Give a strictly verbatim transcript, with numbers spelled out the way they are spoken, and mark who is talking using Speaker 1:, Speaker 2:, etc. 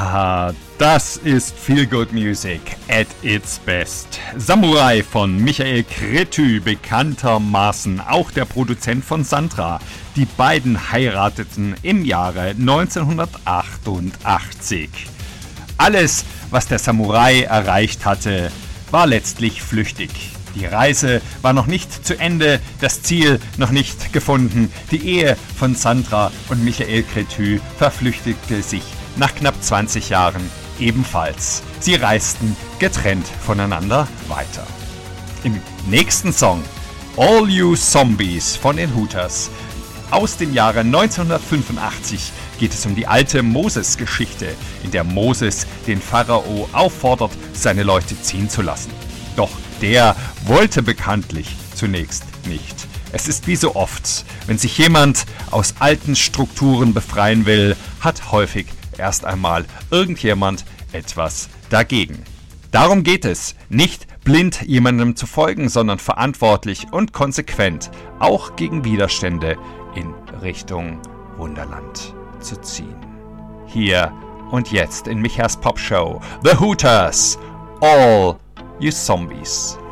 Speaker 1: Ah, das ist Feel Good Music at its best. Samurai von Michael Cretu, bekanntermaßen auch der Produzent von Santra. Die beiden heirateten im Jahre neunzehnhundertachtundachtzig. Alles, was der Samurai erreicht hatte, war letztlich flüchtig. Die Reise war noch nicht zu Ende, das Ziel noch nicht gefunden. Die Ehe von Santra und Michael Cretu verflüchtigte sich nach knapp zwanzig Jahren ebenfalls. Sie reisten getrennt voneinander weiter. Im nächsten Song All You Zombies von den Hooters aus dem Jahre neunzehnhundertfünfundachtzig geht es um die alte Moses-Geschichte, in der Moses den Pharao auffordert, seine Leute ziehen zu lassen. Doch der wollte bekanntlich zunächst nicht. Es ist wie so oft, wenn sich jemand aus alten Strukturen befreien will, hat häufig erst einmal irgendjemand etwas dagegen. Darum geht es, nicht blind jemandem zu folgen, sondern verantwortlich und konsequent auch gegen Widerstände in Richtung Wunderland zu ziehen. Hier und jetzt in Michas Popshow, The Hooters, All You Zombies.